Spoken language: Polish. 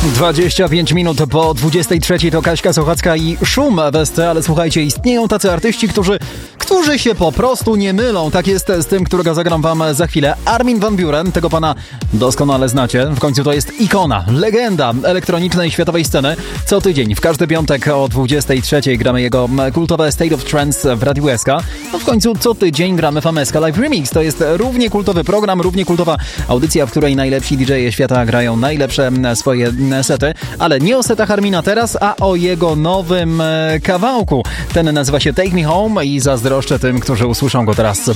25 minut po 23 to Kaśka Sochacka i Szum w ale słuchajcie, istnieją tacy artyści, którzy się po prostu nie mylą. Tak jest z tym, którego zagram wam za chwilę. Armin van Buuren, tego pana doskonale znacie. W końcu to jest ikona, legenda elektronicznej światowej sceny. Co tydzień, w każdy piątek o 23 gramy jego kultowe State of Trance w Radiu SK. No w końcu co tydzień gramy w SK Live Remix. To jest równie kultowy program, równie kultowa audycja, w której najlepsi DJ-e świata grają najlepsze swoje sety, ale nie o setach Armina teraz, a o jego nowym kawałku. Ten nazywa się Take Me Home i zazdroszczę tym, którzy usłyszą go teraz